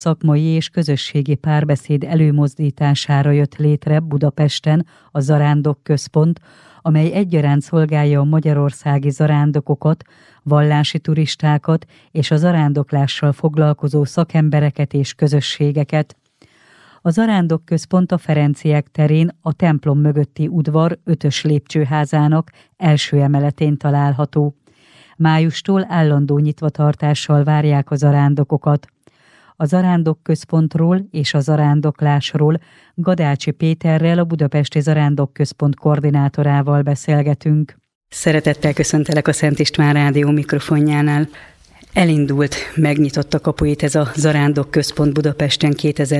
szakmai és közösségi párbeszéd előmozdítására jött létre Budapesten a Zarándok Központ, amely egyaránt szolgálja a magyarországi zarándokokat, vallási turistákat és a zarándoklással foglalkozó szakembereket és közösségeket. A Zarándok Központ a Ferenciek terén a templom mögötti udvar 5-ös lépcsőházának első emeletén található. Májustól állandó nyitvatartással várják a zarándokokat. A Zarándok Központról és a zarándoklásról Gadácsi Péterrel, a Budapesti Zarándok Központ koordinátorával beszélgetünk. Szeretettel köszöntelek a Szent István Rádió mikrofonjánál. Elindult, megnyitotta kapuit ez a Zarándok Központ Budapesten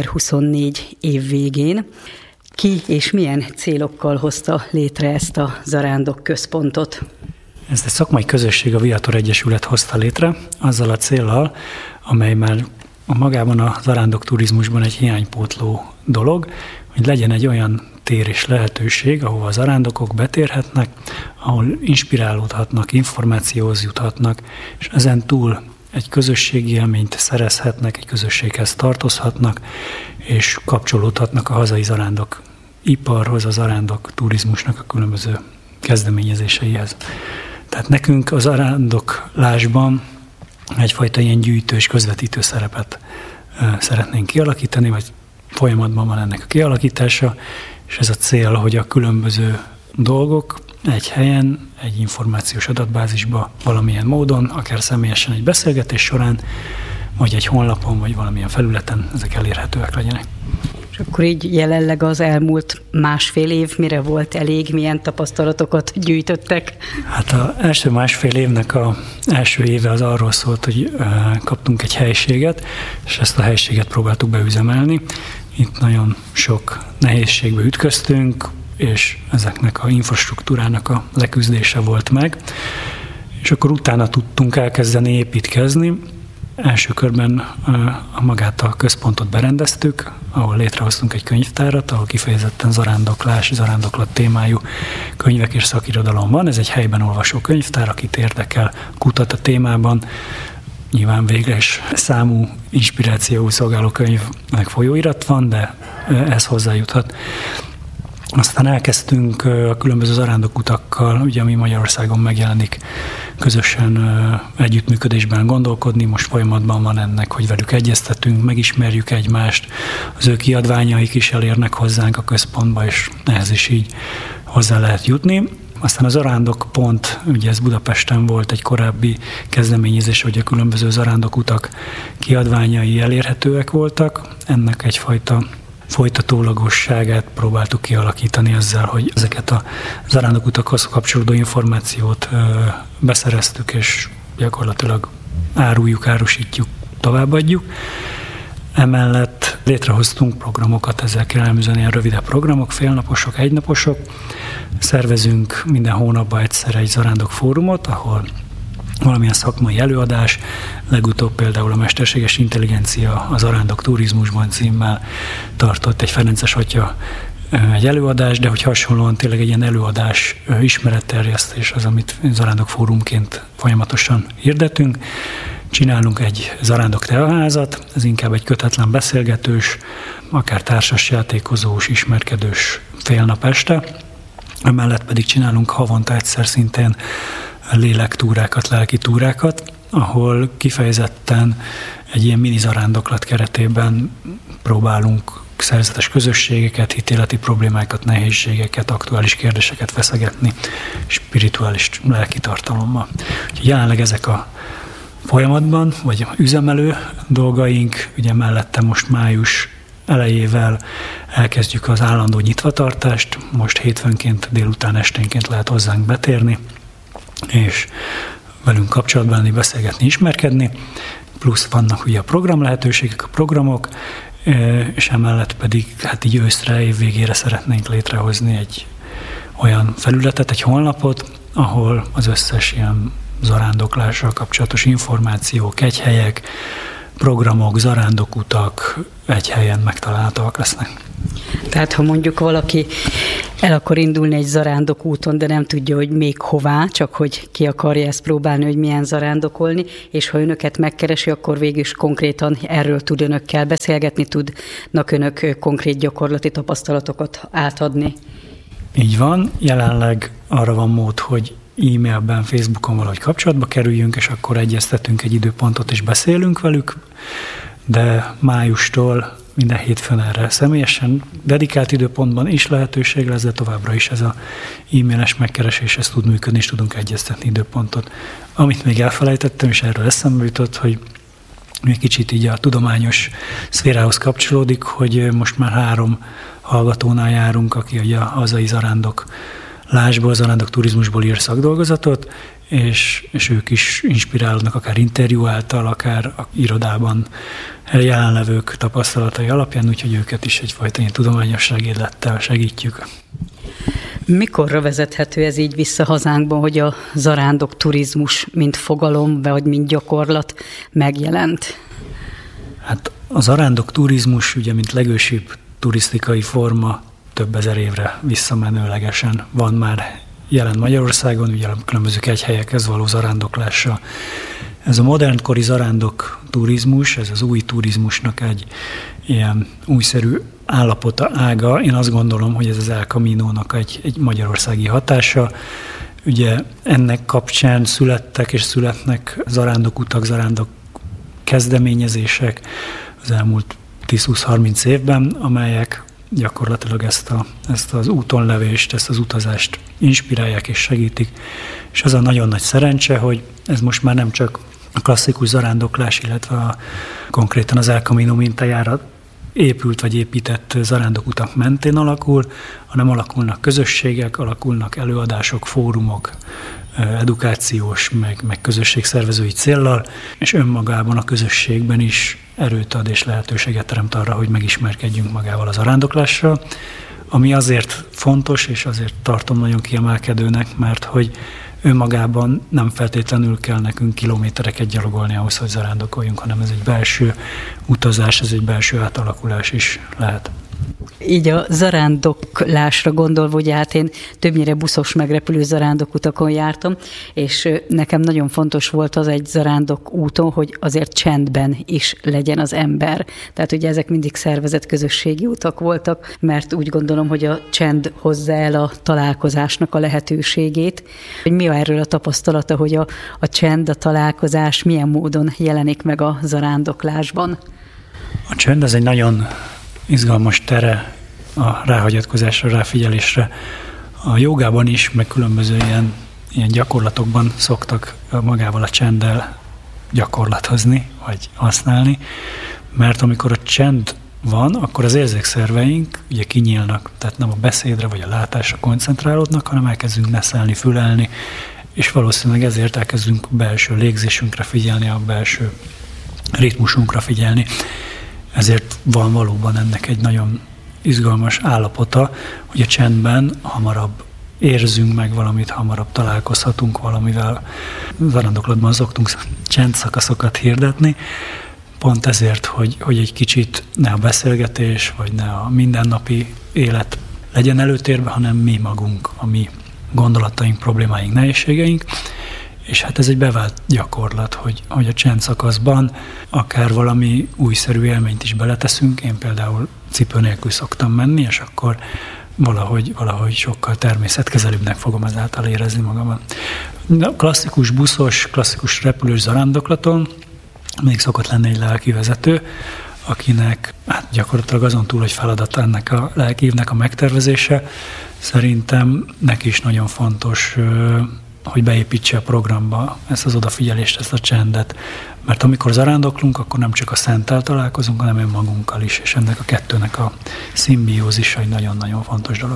2024 év végén. Ki és milyen célokkal hozta létre ezt a Zarándok Központot? Ezt egy szakmai közösség, a Viator Egyesület hozta létre, azzal a céllal, amely már magában a zarándok turizmusban egy hiánypótló dolog, hogy legyen egy olyan tér és lehetőség, ahol a zarándokok betérhetnek, ahol inspirálódhatnak, információhoz juthatnak, és ezen túl egy közösségi élményt szerezhetnek, egy közösséghez tartozhatnak, és kapcsolódhatnak a hazai zarándok iparhoz, a zarándok turizmusnak a különböző kezdeményezéseihez. Tehát nekünk a zarándoklásban egyfajta ilyen gyűjtő és közvetítő szerepet szeretnénk kialakítani, vagy folyamatban van ennek a kialakítása, és ez a cél, hogy a különböző dolgok egy helyen, egy információs adatbázisba valamilyen módon, akár személyesen egy beszélgetés során, vagy egy honlapon, vagy valamilyen felületen ezek elérhetőek legyenek. És akkor így jelenleg az elmúlt másfél év mire volt elég, milyen tapasztalatokat gyűjtöttek? Hát az első másfél évnek az első éve az arról szólt, hogy kaptunk egy helyiséget, és ezt a helyiséget próbáltuk beüzemelni. Itt nagyon sok nehézségbe ütköztünk, és ezeknek a infrastruktúrának a leküzdése volt meg. És akkor utána tudtunk elkezdeni építkezni. Első körben magát a központot berendeztük, ahol létrehoztunk egy könyvtárat, ahol kifejezetten zarándoklás, zarándoklat témájú könyvek és szakirodalom van. Ez egy helyben olvasó könyvtár, akit érdekel, kutat a témában. Nyilván végleges számú inspirációú szolgáló könyv meg folyóirat van, de ez hozzájuthat. Aztán elkezdtünk a különböző zarándokutakkal, ugye ami Magyarországon megjelenik, közösen együttműködésben gondolkodni. Most folyamatban van ennek, hogy velük egyeztetünk, megismerjük egymást, az ő kiadványaik is elérnek hozzánk a központba, és ehhez is így hozzá lehet jutni. Aztán a Zarándok Pont, ugye ez Budapesten volt egy korábbi kezdeményezés, hogy a különböző zarándokutak kiadványai elérhetőek voltak. Ennek egyfajta folytatólagosságát próbáltuk kialakítani ezzel, hogy ezeket a zarándokutakhoz kapcsolódó információt beszereztük, és gyakorlatilag árusítjuk, továbbadjuk. Emellett létrehoztunk programokat, ezek jellemzően ilyen rövidebb programok, félnaposok, egynaposok. Szervezünk minden hónapban egyszer egy zarándok fórumot, ahol valamilyen szakmai előadás, legutóbb például a Mesterséges Intelligencia a Zarándok Turizmusban címmel tartott egy Ferences atya egy előadás, de hogy hasonlóan tényleg egy ilyen előadás ismeretterjesztés az, amit Zarándok Fórumként folyamatosan hirdetünk. Csinálunk egy zarándok teaházat, ez inkább egy kötetlen beszélgetős, akár társasjátékozós, ismerkedős félnap este. Emellett pedig csinálunk havonta egyszer szintén lélektúrákat, lelki túrákat, ahol kifejezetten egy ilyen mini zarándoklat keretében próbálunk szerzetes közösségeket, hitéleti problémákat, nehézségeket, aktuális kérdéseket feszegetni, spirituális lelki tartalommal. Úgyhogy jelenleg ezek a folyamatban, vagy üzemelő dolgaink, ugye mellette most május elejével elkezdjük az állandó nyitvatartást, most hétfőnként, délután esténként lehet hozzánk betérni, és velünk kapcsolatban lenni, beszélgetni, ismerkedni, plusz vannak ugye a program lehetőségek, a programok, és emellett pedig hát így őszre, év végére szeretnénk létrehozni egy olyan felületet, egy honlapot, ahol az összes ilyen zarándoklással kapcsolatos információk, kegyhelyek, programok, zarándokutak egy helyen megtalálhatóak lesznek. Tehát ha mondjuk valaki el akar indulni egy zarándok úton, de nem tudja, hogy még hová, csak hogy ki akarja ezt próbálni, hogy milyen zarándokolni, és ha önöket megkeresi, akkor végül is konkrétan erről tud önökkel beszélgetni, tudnak önök konkrét gyakorlati tapasztalatokat átadni. Így van, jelenleg arra van mód, hogy e-mailben, Facebookon valahogy kapcsolatba kerüljünk, és akkor egyeztetünk egy időpontot, és beszélünk velük, de májustól minden hétfőn erre személyesen dedikált időpontban is lehetőség lesz, de továbbra is ez az e-mailes megkeresés, ez tud működni, és tudunk egyeztetni időpontot. Amit még elfelejtettem, és erről eszembe jutott, hogy egy kicsit így a tudományos szférához kapcsolódik, hogy most már 3 hallgatónál járunk, aki ugye a hazai zarándoklásból, zarándok turizmusból ír szakdolgozatot, és ők is inspirálódnak akár interjú által, akár a irodában jelenlevők tapasztalatai alapján, úgyhogy őket is egyfajta ilyen tudományos segédlettel segítjük. Mikorra vezethető ez így vissza hazánkban, hogy a zarándok turizmus mint fogalom, vagy mint gyakorlat megjelent? Hát a zarándok turizmus, ugye mint legősibb turisztikai forma több ezer évre visszamenőlegesen van már jelen Magyarországon, ugye a különböző kegyhelyekhez való zarándoklással. Ez a modernkori zarándok turizmus, ez az új turizmusnak egy ilyen újszerű állapota, ága. Én azt gondolom, hogy ez az El Camino-nak egy magyarországi hatása. Ugye ennek kapcsán születtek és születnek zarándokutak, zarándok kezdeményezések az elmúlt 10-20-30 évben, amelyek gyakorlatilag ezt az útonlevést, ezt az utazást inspirálják és segítik. És az a nagyon nagy szerencse, hogy ez most már nem csak a klasszikus zarándoklás, illetve konkrétan az El Camino mintájára épült vagy épített zarándokutak mentén alakul, hanem alakulnak közösségek, alakulnak előadások, fórumok, edukációs, meg közösségszervezői céllal, és önmagában a közösségben is erőt ad és lehetőséget teremt arra, hogy megismerkedjünk magával a zarándoklással, ami azért fontos, és azért tartom nagyon kiemelkedőnek, mert hogy önmagában nem feltétlenül kell nekünk kilométereket gyalogolni ahhoz, hogy zarándokoljunk, hanem ez egy belső utazás, ez egy belső átalakulás is lehet. Így a zarándoklásra gondolva, ugye hát én többnyire buszos megrepülő zarándokutakon jártam, és nekem nagyon fontos volt az egy zarándok úton, hogy azért csendben is legyen az ember. Tehát ugye ezek mindig szervezett közösségi utak voltak, mert úgy gondolom, hogy a csend hozza el a találkozásnak a lehetőségét. Hogy mi erről a tapasztalata, hogy a csend, a találkozás milyen módon jelenik meg a zarándoklásban? A csend az egy nagyon izgalmas tere a ráhagyatkozásra, ráfigyelésre. A jogában is, meg különböző ilyen gyakorlatokban szoktak magával a csenddel gyakorlatozni, vagy használni, mert amikor a csend van, akkor az érzékszerveink ugye kinyílnak, tehát nem a beszédre vagy a látásra koncentrálódnak, hanem elkezdünk neszelni, fülelni, és valószínűleg ezért elkezdünk belső légzésünkre figyelni, a belső ritmusunkra figyelni. Ezért van valóban ennek egy nagyon izgalmas állapota, hogy a csendben hamarabb érzünk meg valamit, hamarabb találkozhatunk valamivel. Zarándoklatban szoktunk csendszakaszokat hirdetni, pont ezért, hogy egy kicsit ne a beszélgetés, vagy ne a mindennapi élet legyen előtérben, hanem mi magunk, a mi gondolataink, problémáink, nehézségeink. És hát ez egy bevált gyakorlat, hogy a csendszakaszban akár valami újszerű élményt is beleteszünk. Én például cipő nélkül szoktam menni, és akkor valahogy sokkal természetközelőbbnek fogom ezáltal érezni magamat. A klasszikus buszos, klasszikus repülős zarándoklaton még szokott lenni egy lelkivezető, akinek hát gyakorlatilag azon túl, hogy feladat ennek a lelkívnek a megtervezése, szerintem neki is nagyon fontos, hogy beépítse a programba ezt az odafigyelést, ezt a csendet. Mert amikor zarándoklunk, akkor nem csak a Szenttel találkozunk, hanem önmagunkkal is, és ennek a kettőnek a szimbiózisa egy nagyon-nagyon fontos dolog.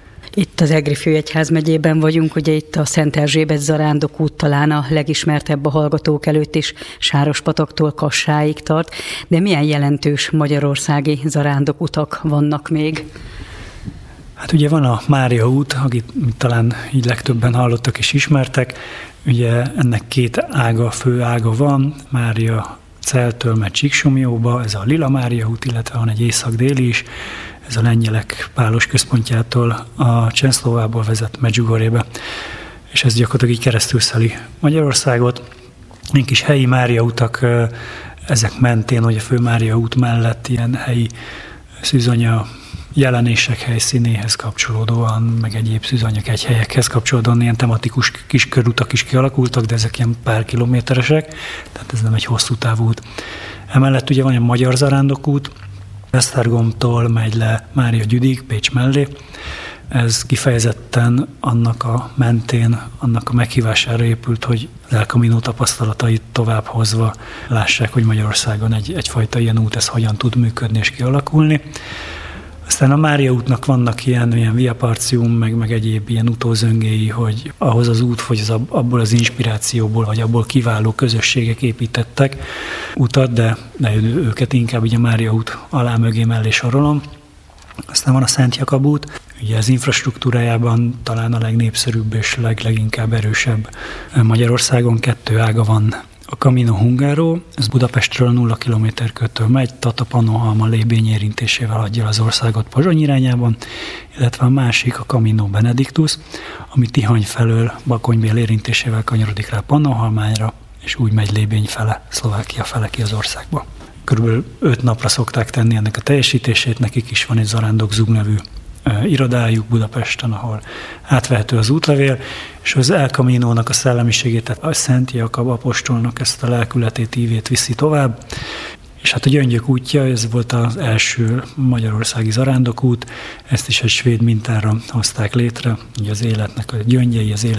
Itt az Egri Főegyházmegyében vagyunk, ugye itt a Szent Erzsébet zarándokút talán a legismertebb a hallgatók előtt is, Sárospataktól Kassáig tart, de milyen jelentős magyarországi zarándokutak vannak még? Hát ugye van a Mária út, akit talán így legtöbben hallottak és ismertek. Ugye ennek 2 ága, fő ága van, Mária Celtől megy Csíksomlyóba, ez a Lila Mária út, illetve van egy észak-déli is, ez a lengyelek pálos központjától a Csenszlovából vezet Medjugorjébe, és ez gyakorlatilag így keresztülszeli Magyarországot. Ilyen kis helyi Mária utak, ezek mentén, hogy a fő Mária út mellett ilyen helyi szűzanya jelenések helyszínéhez kapcsolódóan, meg egyéb szűzanyagegyhelyekhez kapcsolódóan ilyen tematikus kis körutak is kialakultak, de ezek ilyen pár kilométeresek, tehát ez nem egy hosszú távú út. Emellett ugye van egy magyar zarándokút, Esztergomtól megy le Mária Gyüdig, Pécs mellé. Ez kifejezetten annak a mentén, annak a meghívására épült, hogy az El Camino tapasztalatait továbbhozva lássák, hogy Magyarországon egyfajta ilyen út, ez hogyan tud működni és kialakulni. Aztán a Mária útnak vannak ilyen Via Partium, meg egyéb ilyen utózöngéi, hogy ahhoz az út, hogy abból az inspirációból, vagy abból kiváló közösségek építettek utat, de őket inkább így a Mária út alá mögé mellé sorolom. Aztán van a Szent Jakab út, ugye az infrastruktúrájában talán a legnépszerűbb és leginkább erősebb Magyarországon. 2 ága van. A Camino Hungaro, ez Budapestről 0 km-től megy, Tata-Pannonhalma lébény érintésével adja az országot Pozsony irányában, illetve a másik a Camino Benedictus, ami Tihany felől Bakonybél érintésével kanyarodik rá Pannonhalmára, és úgy megy lébény fele, Szlovákia fele ki az országba. Körülbelül 5 napra szokták tenni ennek a teljesítését, nekik is van egy Zarándok Zug nevű irodájuk Budapesten, ahol átvehető az útlevél, és az El Camino-nak a szellemiségét, tehát a Szent Jakab apostolnak ezt a lelkületét, ívét viszi tovább. És hát a Gyöngyök útja, ez volt az első magyarországi zarándokút, ezt is egy svéd mintára hozták létre, ugye az életnek a gyöngyei, az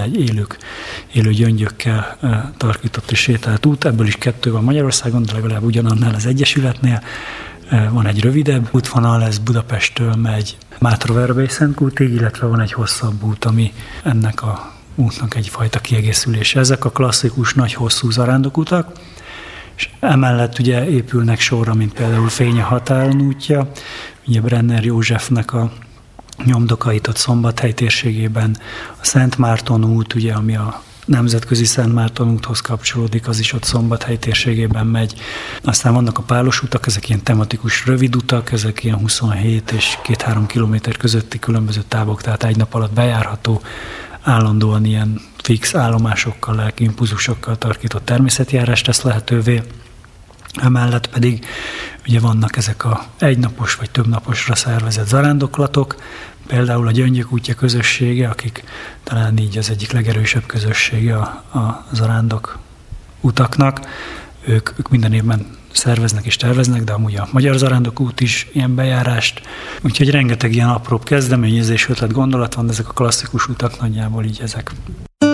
élő gyöngyökkel tarkított és sétált út, ebből is 2 van Magyarországon, de legalább ugyanannál az Egyesületnél. Van egy rövidebb útvonal, ez Budapesttől megy Mátra-Verabély-Szentkútig, illetve van egy hosszabb út, ami ennek a útnak egyfajta kiegészülése. Ezek a klasszikus, nagy, hosszú zarándokutak, és emellett ugye épülnek sorra, mint például Fény a határon útja, ugye Brenner Józsefnek a nyomdokait ott Szombathely térségében, a Szent Márton út, ugye, ami a nemzetközi Szent Márton úthoz kapcsolódik, az is ott Szombathely térségében megy. Aztán vannak a pálos utak, ezek ilyen tematikus rövid utak, ezek ilyen 27 és 2-3 kilométer közötti különböző távok, tehát egy nap alatt bejárható, állandóan ilyen fix állomásokkal, lelki impulzusokkal tarkított természetjárást tesz lehetővé. Emellett pedig ugye vannak ezek a egynapos vagy többnaposra szervezett zarándoklatok, például a Gyöngyök útja közössége, akik talán így az egyik legerősebb közössége a zarándok utaknak. Ők minden évben szerveznek és terveznek, de amúgy a Magyar Zarándok út is ilyen bejárást. Úgyhogy rengeteg ilyen apróbb kezdeményezés, ötlet, gondolat van, de ezek a klasszikus utak nagyjából így ezek.